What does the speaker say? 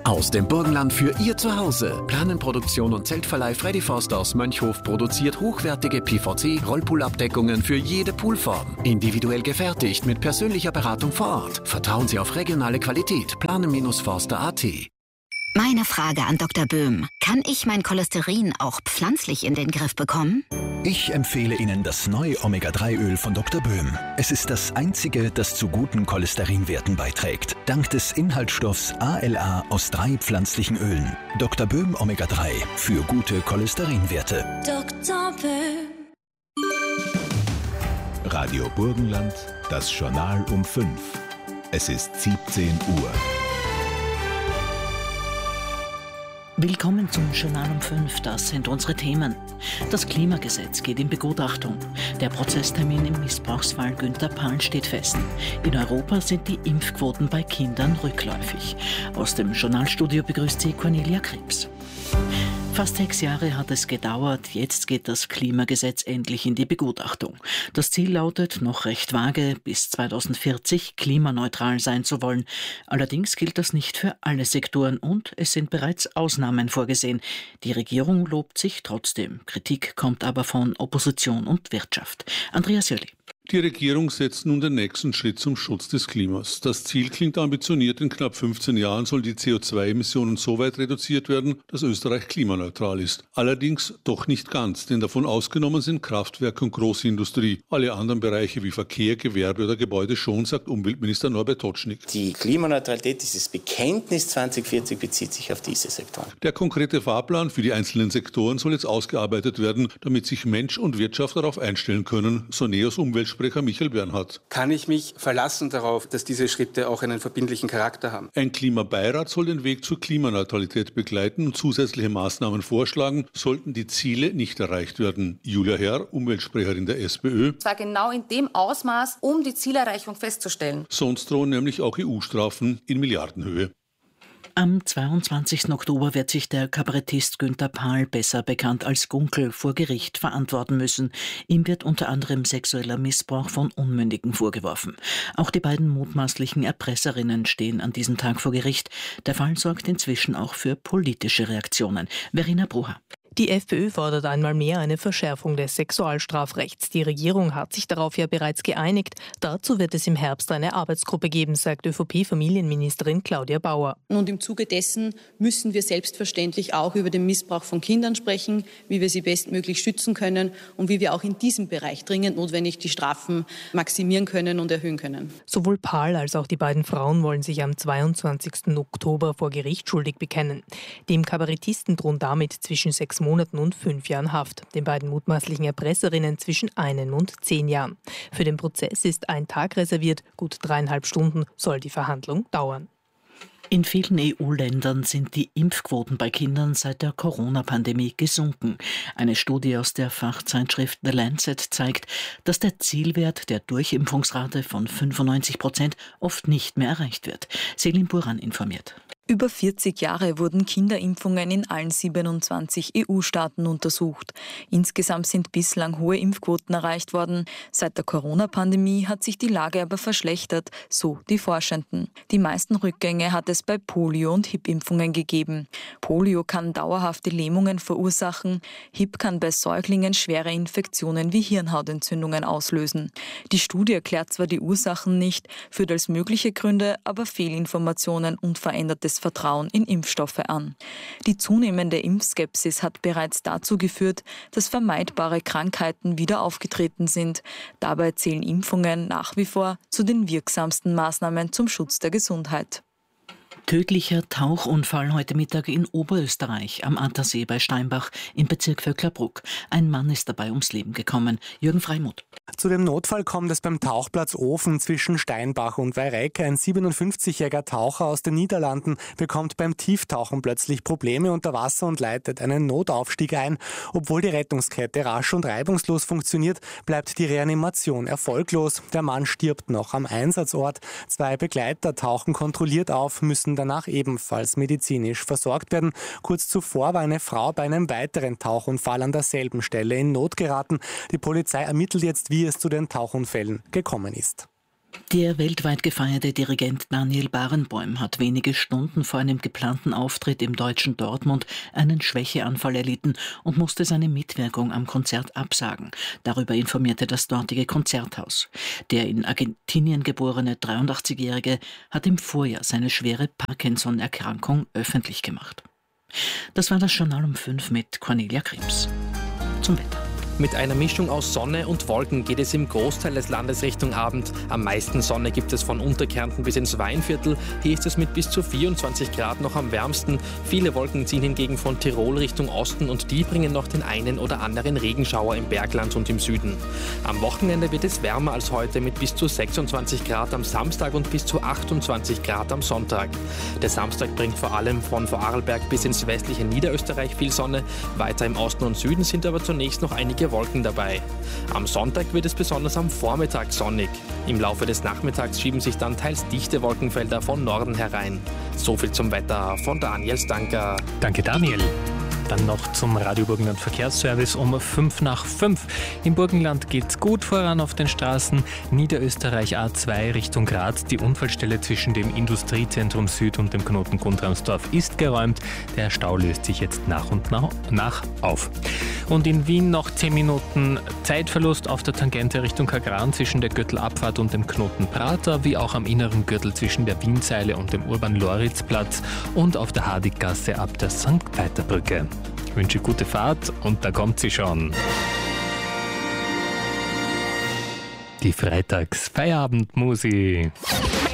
Aus dem Burgenland für Ihr Zuhause. Planenproduktion und Zeltverleih Freddy Forster aus Mönchhof produziert hochwertige PVC-Rollpoolabdeckungen für jede Poolform. Individuell gefertigt mit persönlicher Beratung vor Ort. Vertrauen Sie auf regionale Qualität. Planen-Forster.at. Meine Frage an Dr. Böhm. Kann ich mein Cholesterin auch pflanzlich in den Griff bekommen? Ich empfehle Ihnen das neue Omega-3-Öl von Dr. Böhm. Es ist das einzige, das zu guten Cholesterinwerten beiträgt. Dank des Inhaltsstoffs ALA aus 3 pflanzlichen Ölen. Dr. Böhm Omega-3 für gute Cholesterinwerte. Dr. Böhm. Radio Burgenland, das Journal um 5. Es ist 17 Uhr. Willkommen zum Journal um 5, das sind unsere Themen. Das Klimagesetz geht in Begutachtung. Der Prozesstermin im Missbrauchsfall Günther Pahl steht fest. In Europa sind die Impfquoten bei Kindern rückläufig. Aus dem Journalstudio begrüßt sie Cornelia Krebs. Fast 6 Jahre hat es gedauert, jetzt geht das Klimagesetz endlich in die Begutachtung. Das Ziel lautet, noch recht vage, bis 2040 klimaneutral sein zu wollen. Allerdings gilt das nicht für alle Sektoren und es sind bereits Ausnahmen vorgesehen. Die Regierung lobt sich trotzdem. Kritik kommt aber von Opposition und Wirtschaft. Andreas Jölli. Die Regierung setzt nun den nächsten Schritt zum Schutz des Klimas. Das Ziel klingt ambitioniert. In knapp 15 Jahren soll die CO2-Emissionen so weit reduziert werden, dass Österreich klimaneutral ist. Allerdings doch nicht ganz, denn davon ausgenommen sind Kraftwerke und Großindustrie. Alle anderen Bereiche wie Verkehr, Gewerbe oder Gebäude schon, sagt Umweltminister Norbert Totschnig. Die Klimaneutralität, dieses Bekenntnis 2040 bezieht sich auf diese Sektoren. Der konkrete Fahrplan für die einzelnen Sektoren soll jetzt ausgearbeitet werden, damit sich Mensch und Wirtschaft darauf einstellen können, so NEOS Umweltsprecher Michael Bernhardt. Kann ich mich verlassen darauf, dass diese Schritte auch einen verbindlichen Charakter haben? Ein Klimabeirat soll den Weg zur Klimaneutralität begleiten und zusätzliche Maßnahmen vorschlagen, sollten die Ziele nicht erreicht werden. Julia Herr, Umweltsprecherin der SPÖ. Zwar genau in dem Ausmaß, um die Zielerreichung festzustellen. Sonst drohen nämlich auch EU-Strafen in Milliardenhöhe. Am 22. Oktober wird sich der Kabarettist Günther Pahl, besser bekannt als Gunkel, vor Gericht verantworten müssen. Ihm wird unter anderem sexueller Missbrauch von Unmündigen vorgeworfen. Auch die beiden mutmaßlichen Erpresserinnen stehen an diesem Tag vor Gericht. Der Fall sorgt inzwischen auch für politische Reaktionen. Verena Brucher. Die FPÖ fordert einmal mehr eine Verschärfung des Sexualstrafrechts. Die Regierung hat sich darauf ja bereits geeinigt. Dazu wird es im Herbst eine Arbeitsgruppe geben, sagt ÖVP-Familienministerin Claudia Bauer. Und im Zuge dessen müssen wir selbstverständlich auch über den Missbrauch von Kindern sprechen, wie wir sie bestmöglich schützen können und wie wir auch in diesem Bereich dringend notwendig die Strafen maximieren können und erhöhen können. Sowohl Pahl als auch die beiden Frauen wollen sich am 22. Oktober vor Gericht schuldig bekennen. Dem Kabarettisten drohen damit zwischen 6 Monaten und 5 Jahren Haft. Den beiden mutmaßlichen Erpresserinnen zwischen 1 und 10 Jahren. Für den Prozess ist ein Tag reserviert. Gut 3,5 Stunden soll die Verhandlung dauern. In vielen EU-Ländern sind die Impfquoten bei Kindern seit der Corona-Pandemie gesunken. Eine Studie aus der Fachzeitschrift The Lancet zeigt, dass der Zielwert der Durchimpfungsrate von 95% oft nicht mehr erreicht wird. Selim Buran informiert. Über 40 Jahre wurden Kinderimpfungen in allen 27 EU-Staaten untersucht. Insgesamt sind bislang hohe Impfquoten erreicht worden. Seit der Corona-Pandemie hat sich die Lage aber verschlechtert, so die Forschenden. Die meisten Rückgänge hat es bei Polio- und HIP-Impfungen gegeben. Polio kann dauerhafte Lähmungen verursachen. HIP kann bei Säuglingen schwere Infektionen wie Hirnhautentzündungen auslösen. Die Studie erklärt zwar die Ursachen nicht, führt als mögliche Gründe aber Fehlinformationen und verändertes Vertrauen in Impfstoffe an. Die zunehmende Impfskepsis hat bereits dazu geführt, dass vermeidbare Krankheiten wieder aufgetreten sind. Dabei zählen Impfungen nach wie vor zu den wirksamsten Maßnahmen zum Schutz der Gesundheit. Tödlicher Tauchunfall heute Mittag in Oberösterreich am Attersee bei Steinbach im Bezirk Vöcklerbruck. Ein Mann ist dabei ums Leben gekommen. Jürgen Freimuth. Zu dem Notfall kommt es beim Tauchplatz Ofen zwischen Steinbach und Weyreck. Ein 57-jähriger Taucher aus den Niederlanden bekommt beim Tieftauchen plötzlich Probleme unter Wasser und leitet einen Notaufstieg ein. Obwohl die Rettungskette rasch und reibungslos funktioniert, bleibt die Reanimation erfolglos. Der Mann stirbt noch am Einsatzort. 2 Begleiter tauchen kontrolliert auf, müssen danach ebenfalls medizinisch versorgt werden. Kurz zuvor war eine Frau bei einem weiteren Tauchunfall an derselben Stelle in Not geraten. Die Polizei ermittelt jetzt, wie es zu den Tauchunfällen gekommen ist. Der weltweit gefeierte Dirigent Daniel Barenboim hat wenige Stunden vor einem geplanten Auftritt im deutschen Dortmund einen Schwächeanfall erlitten und musste seine Mitwirkung am Konzert absagen. Darüber informierte das dortige Konzerthaus. Der in Argentinien geborene 83-Jährige hat im Vorjahr seine schwere Parkinson-Erkrankung öffentlich gemacht. Das war das Journal um 5 mit Cornelia Krebs. Zum Wetter. Mit einer Mischung aus Sonne und Wolken geht es im Großteil des Landes Richtung Abend. Am meisten Sonne gibt es von Unterkärnten bis ins Weinviertel. Hier ist es mit bis zu 24 Grad noch am wärmsten. Viele Wolken ziehen hingegen von Tirol Richtung Osten und die bringen noch den einen oder anderen Regenschauer im Bergland und im Süden. Am Wochenende wird es wärmer als heute mit bis zu 26 Grad am Samstag und bis zu 28 Grad am Sonntag. Der Samstag bringt vor allem von Vorarlberg bis ins westliche Niederösterreich viel Sonne. Weiter im Osten und Süden sind aber zunächst noch einige Wolken dabei. Am Sonntag wird es besonders am Vormittag sonnig. Im Laufe des Nachmittags schieben sich dann teils dichte Wolkenfelder von Norden herein. So viel zum Wetter von Daniel Stanker. Danke, Daniel. Dann noch zum Radio Burgenland Verkehrsservice um 5:05. Im Burgenland geht's gut voran auf den Straßen. Niederösterreich A2 Richtung Graz. Die Unfallstelle zwischen dem Industriezentrum Süd und dem Knoten Guntramsdorf ist geräumt. Der Stau löst sich jetzt nach und nach auf. Und in Wien noch 10 Minuten Zeitverlust auf der Tangente Richtung Kagran zwischen der Gürtelabfahrt und dem Knoten Prater, wie auch am inneren Gürtel zwischen der Wienzeile und dem Urban-Loritz-Platz und auf der Hadiggasse ab der St. Peterbrücke. Ich wünsche gute Fahrt und da kommt sie schon. Die Freitags-Feierabendmusik.